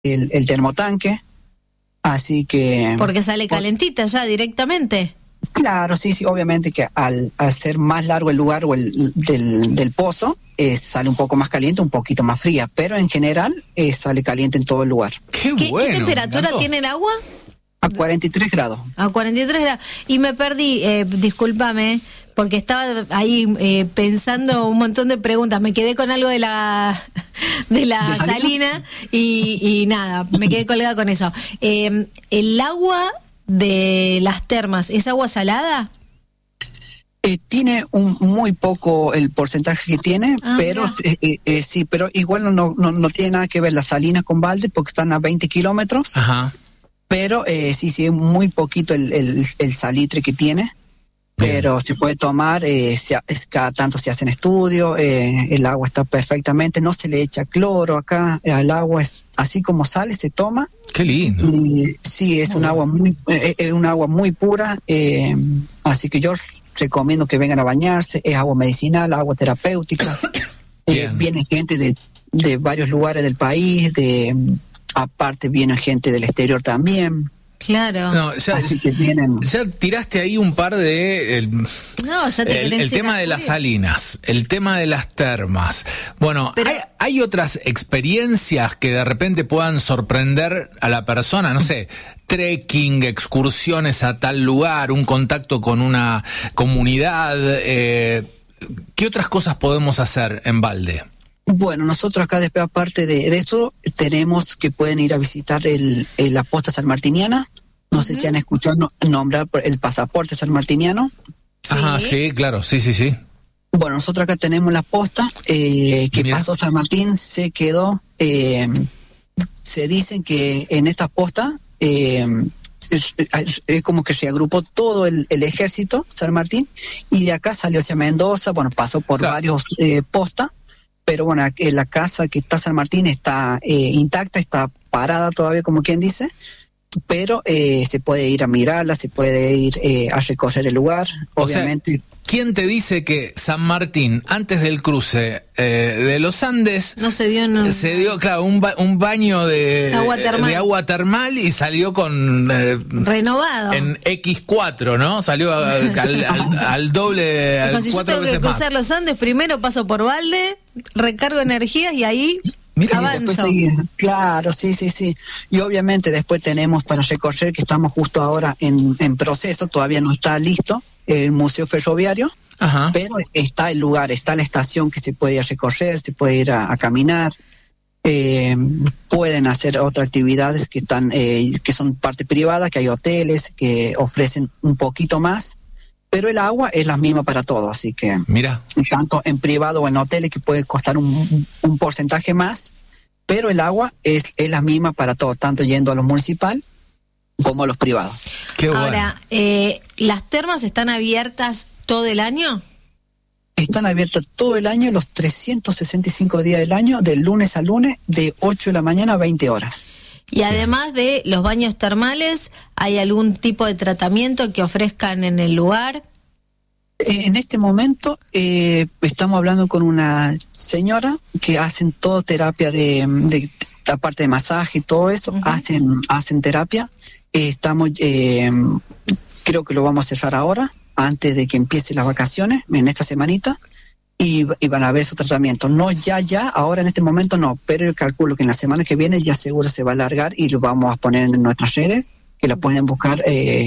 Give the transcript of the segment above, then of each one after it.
el termotanque, así que... Porque sale calentita ya directamente. Claro, sí, obviamente que al ser más largo el lugar o del pozo, sale un poco más caliente, un poquito más fría, pero en general sale caliente en todo el lugar. ¿Qué temperatura tiene el agua? A 43 grados. A 43 grados. Y me perdí, discúlpame, porque estaba ahí pensando un montón de preguntas. Me quedé con algo de la salina y nada, me quedé colgada con eso. ¿El agua de las termas es agua salada? Tiene muy poco el porcentaje que tiene, pero sí, pero igual no tiene nada que ver la salina con Balde porque están a 20 kilómetros. Ajá. Pero sí, es muy poquito el salitre que tiene. Pero se puede tomar, cada tanto se hacen estudios, el agua está perfectamente, no se le echa cloro acá, el agua es así como sale, se toma. Qué lindo. Sí, es un agua muy pura, así que yo recomiendo que vengan a bañarse, es agua medicinal, agua terapéutica. Viene gente de varios lugares del país, aparte viene gente del exterior también. Claro. No, ya tiraste ahí un par de... el tema de las salinas, el tema de las termas. Bueno, pero ¿hay otras experiencias que de repente puedan sorprender a la persona? No sé, trekking, excursiones a tal lugar, un contacto con una comunidad. ¿Qué otras cosas podemos hacer en Balde? Bueno, nosotros acá después, aparte de eso, tenemos que pueden ir a visitar la posta sanmartiniana. No sé si han escuchado nombrar el pasaporte sanmartiniano. ¿Sí? Ajá, sí, claro, sí. Bueno, nosotros acá tenemos la posta que pasó San Martín, se quedó. Se dicen que en esta posta es como que se agrupó todo el ejército San Martín y de acá salió hacia Mendoza. Bueno, pasó por varios postas. Pero bueno, la casa que está San Martín está intacta, está parada todavía, como quien dice, pero se puede ir a mirarla, se puede ir a recorrer el lugar, obviamente. O sea, ¿quién te dice que San Martín, antes del cruce de los Andes, se dio claro, un baño de agua termal y salió con... renovado. En X4, ¿no? Salió al doble, al 4 veces más. Si yo tengo que cruzar los Andes, primero paso por Balde, recargo energías y ahí... avanzo. Claro, sí. Y obviamente después tenemos para recorrer, que estamos justo ahora en proceso, todavía no está listo, el Museo Ferroviario. Ajá. Pero está el lugar, está la estación que se puede ir a recorrer, se puede ir a caminar. Pueden hacer otras actividades que son parte privada, que hay hoteles que ofrecen un poquito más. Pero el agua es la misma para todos, así que tanto en privado o en hoteles que puede costar un porcentaje más, pero el agua es la misma para todos, tanto yendo a lo municipal como a los privados. Ahora, ¿las termas están abiertas todo el año? Están abiertas todo el año, los 365 días del año, de lunes a lunes, de 8 de la mañana a 20 horas. Y además de los baños termales, ¿hay algún tipo de tratamiento que ofrezcan en el lugar? En este momento estamos hablando con una señora que hacen todo terapia de la parte de masaje y todo eso, hacen terapia. Estamos, creo que lo vamos a cerrar ahora, antes de que empiecen las vacaciones, en esta semanita. Y van a ver su tratamiento. No ya, ahora en este momento no, pero yo calculo que en la semana que viene ya seguro se va a alargar y lo vamos a poner en nuestras redes, que la pueden buscar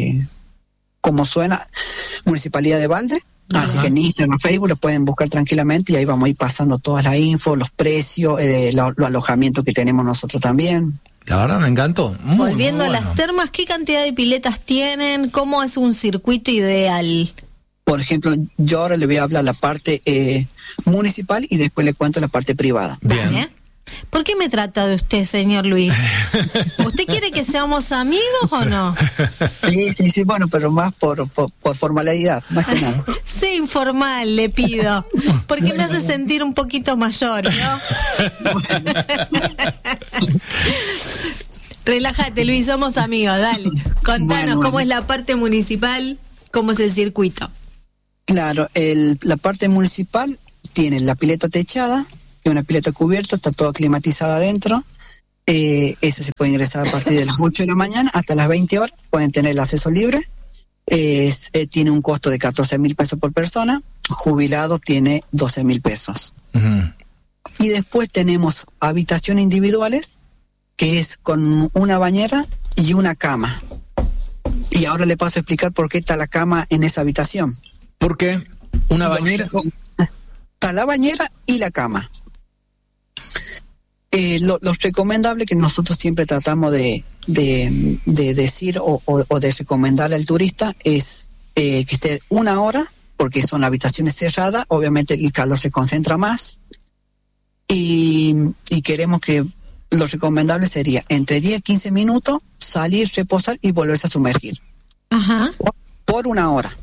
como suena, Municipalidad de Balde. Así que en Instagram, Facebook lo pueden buscar tranquilamente y ahí vamos a ir pasando toda la info, los precios, los alojamientos que tenemos nosotros también. La verdad me encantó. Volviendo a las termas, ¿qué cantidad de piletas tienen? ¿Cómo es un circuito ideal? Por ejemplo, yo ahora le voy a hablar la parte municipal y después le cuento la parte privada. Bien. ¿Por qué me trata de usted, señor Luis? ¿Usted quiere que seamos amigos o no? Sí, bueno, pero más por formalidad, más que nada. Sé informal, le pido, porque me hace sentir un poquito mayor, ¿no? Relájate, Luis, somos amigos, dale. Contanos cómo es la parte municipal, cómo es el circuito. Claro, la parte municipal tiene la pileta techada, que es una pileta cubierta, está toda climatizada adentro. Ese se puede ingresar a partir de las 8 de la mañana hasta las 20 horas. Pueden tener el acceso libre. Tiene un costo de 14.000 pesos por persona. Jubilado tiene 12.000 pesos. Uh-huh. Y después tenemos habitaciones individuales, que es con una bañera y una cama. Y ahora le paso a explicar por qué está la cama en esa habitación. ¿Por qué? ¿Una bañera? Está la bañera y la cama. Lo recomendable que nosotros siempre tratamos de decir o de recomendarle al turista es que esté 1 hora, porque son habitaciones cerradas, obviamente el calor se concentra más, y queremos que lo recomendable sería entre 10 y 15 minutos salir, reposar y volverse a sumergir. Ajá. Por 1 hora.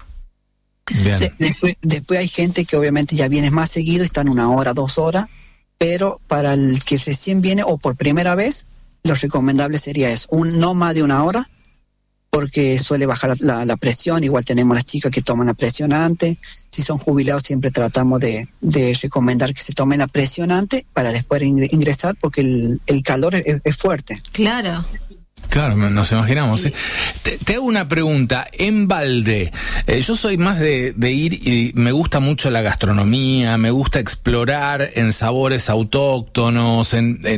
Después hay gente que obviamente ya viene más seguido, están 1 hora, 2 horas, pero para el que recién viene o por primera vez, lo recomendable sería eso, no más de 1 hora, porque suele bajar la presión. Igual tenemos las chicas que toman la presión antes. Si son jubilados siempre tratamos de recomendar que se tomen la presión antes para después ingresar, porque el calor es fuerte. Claro. Claro, nos imaginamos. ¿Sí? Te hago una pregunta. En Balde, yo soy más de ir y me gusta mucho la gastronomía, me gusta explorar en sabores autóctonos,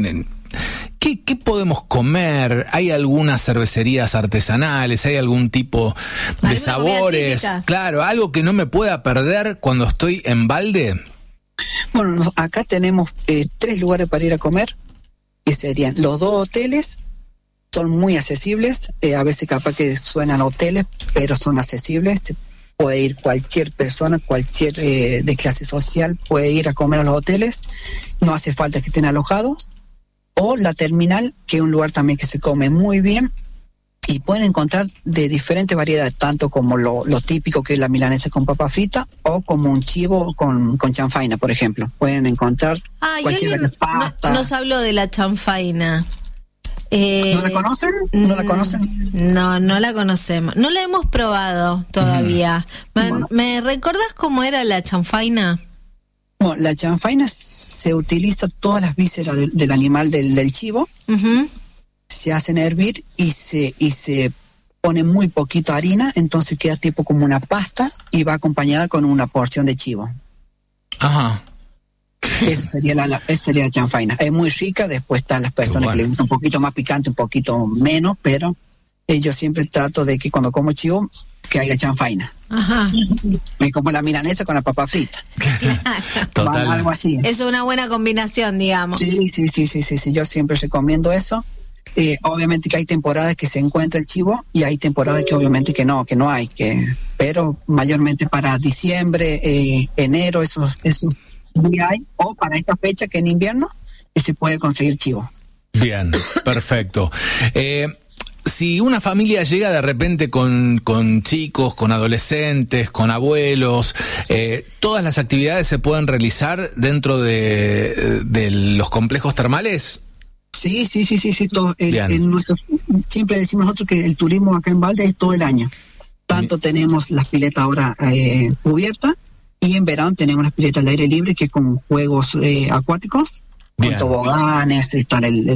¿Qué podemos comer? ¿Hay algunas cervecerías artesanales? ¿Hay algún tipo de sabores? Claro, algo que no me pueda perder cuando estoy en Balde. Bueno, acá tenemos 3 lugares para ir a comer, que serían los 2 hoteles. Son muy accesibles, a veces capaz que suenan hoteles, pero son accesibles. Puede ir cualquier persona, cualquier de clase social, puede ir a comer a los hoteles. No hace falta que estén alojados. O la terminal, que es un lugar también que se come muy bien, y pueden encontrar de diferentes variedades, tanto como lo típico que es la milanesa con papa frita, o como un chivo con chanfaina, por ejemplo. Pueden encontrar cualquier pasta. Nos habló de la chanfaina. ¿No la conocen? ¿No la conocen? No la conocemos. No la hemos probado todavía. Bueno. ¿Me recordás cómo era la chanfaina? Bueno, la chanfaina se utiliza todas las vísceras del animal, del chivo. Uh-huh. Se hacen hervir y se pone muy poquita harina, entonces queda tipo como una pasta y va acompañada con una porción de chivo. Ajá. Esa sería la chanfaina. Es muy rica. Después están las personas que les gusta un poquito más picante, un poquito menos, pero yo siempre trato de que cuando como chivo, que haya chanfaina. Ajá. Me como la milanesa con la papa frita. Claro. Algo así. Es una buena combinación, digamos. Sí. Yo siempre recomiendo eso. Obviamente que hay temporadas que se encuentra el chivo y hay temporadas que obviamente que no hay, pero mayormente para diciembre, enero, esos días hay, o para esta fecha que en invierno se puede conseguir chivo. Bien, perfecto. Si una familia llega de repente con chicos, con adolescentes, con abuelos, ¿todas las actividades se pueden realizar dentro de los complejos termales? Sí. Todo, siempre decimos nosotros que el turismo acá en Balde es todo el año. Tanto tenemos las piletas ahora cubiertas, y en verano tenemos las piletas al aire libre, que con juegos acuáticos. Con toboganes, y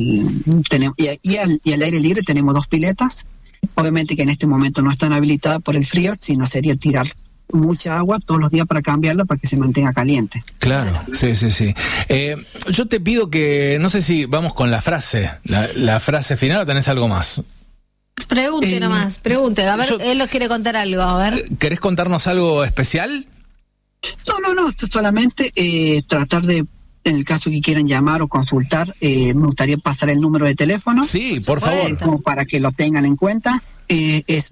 al aire libre tenemos 2 piletas. Obviamente que en este momento no están habilitadas por el frío, sino sería tirar mucha agua todos los días para cambiarla para que se mantenga caliente. Claro, sí. Yo te pido que, no sé si vamos con la frase, la frase final, o tenés algo más. Pregunte nomás, pregunte. A ver, él nos quiere contar algo, a ver. ¿Querés contarnos algo especial? No, solamente tratar de, en el caso que quieran llamar o consultar, me gustaría pasar el número de teléfono. Sí, por favor. Como para que lo tengan en cuenta. Es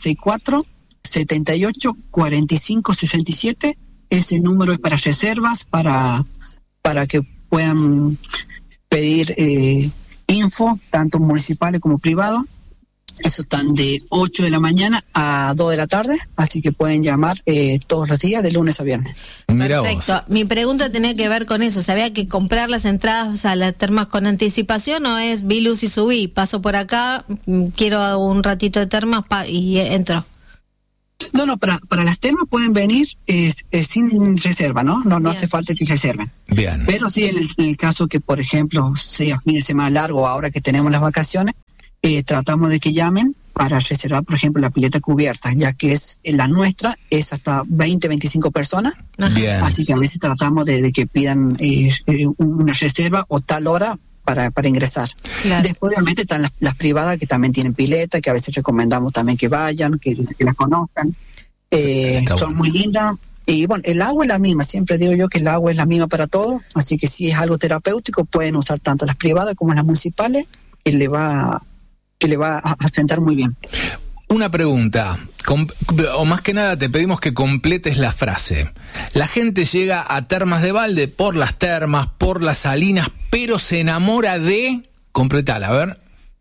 2664-784567. Ese número es para reservas, para que puedan pedir info, tanto municipales como privados. Eso están de 8 de la mañana a 2 de la tarde, así que pueden llamar todos los días, de lunes a viernes. Perfecto. Mi pregunta tenía que ver con eso. ¿Sabía que comprar las entradas a las termas con anticipación o es vi luz y subí? Paso por acá, quiero un ratito de termas y entro. No, para las termas pueden venir sin reserva, ¿no? No hace falta que reserven. Bien. Pero sí, en el caso que, por ejemplo, sea fin de semana largo, ahora que tenemos las vacaciones, tratamos de que llamen para reservar, por ejemplo, la pileta cubierta, ya que es la nuestra, es hasta 20, 25 personas. Bien. Así que a veces tratamos de que pidan una reserva o tal hora para ingresar. Claro. Después obviamente están las privadas que también tienen pileta, que a veces recomendamos también que vayan, que las conozcan. Son muy lindas. Y bueno, el agua es la misma, siempre digo yo que el agua es la misma para todos, así que si es algo terapéutico pueden usar tanto las privadas como las municipales, que le va a sentar muy bien. Una pregunta, o más que nada te pedimos que completes la frase. La gente llega a Termas de Balde por las termas, por las salinas, pero se enamora de... Completala, a ver.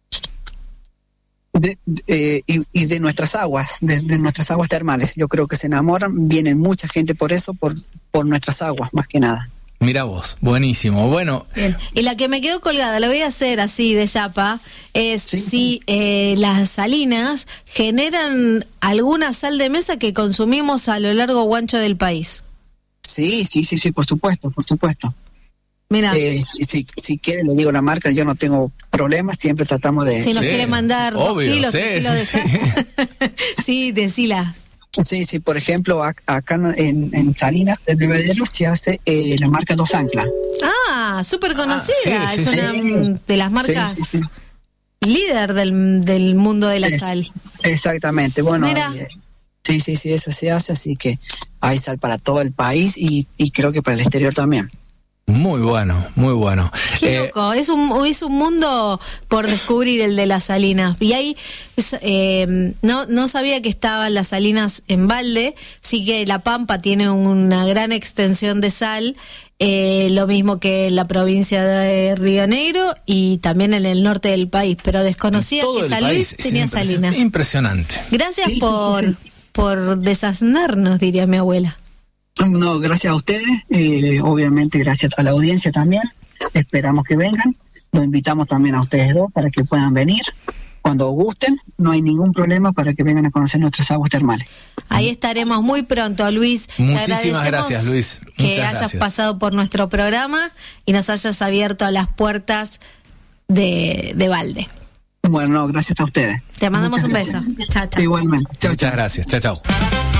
Y de nuestras aguas, de nuestras aguas termales. Yo creo que se enamoran, viene mucha gente por eso, por nuestras aguas, más que nada. Mira vos, buenísimo. Bueno. Bien. Y la que me quedó colgada, la voy a hacer así de chapa, es si las salinas generan alguna sal de mesa que consumimos a lo largo o ancho del país. Sí, por supuesto. Mira. Si quiere le digo la marca, yo no tengo problemas, siempre tratamos de... Si nos quiere mandar 2 kilos, 3 kilos de sal. Sí, decila. Sí, por ejemplo, acá en Salinas del Bebedero se hace la marca Dos Anclas. Ah, súper conocida, es una de las marcas líder del mundo de la sal. Exactamente, bueno, mira. Sí, esa se hace, así que hay sal para todo el país y creo que para el exterior también. Muy bueno. Qué loco, es un mundo por descubrir el de las salinas. Y ahí no sabía que estaban las salinas en Balde, sí que La Pampa tiene una gran extensión de sal, lo mismo que la provincia de Río Negro y también en el norte del país, pero desconocía que San Luis tenía salinas. Impresionante. Gracias por desasnarnos, diría mi abuela. No, gracias a ustedes, obviamente gracias a la audiencia también, esperamos que vengan, los invitamos también a ustedes dos para que puedan venir cuando gusten, no hay ningún problema para que vengan a conocer nuestras aguas termales. Ahí estaremos muy pronto, Luis. Muchísimas gracias, Luis. Que hayas pasado por nuestro programa y nos hayas abierto las puertas de Balde. Bueno, gracias a ustedes. Te mandamos un beso. Chao. Igualmente. Muchas gracias. Chao.